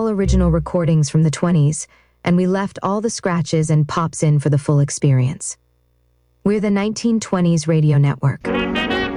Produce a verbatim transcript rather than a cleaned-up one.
all original recordings from the twenties, and we left all the scratches and pops in for the full experience. We're the nineteen twenties Radio Network.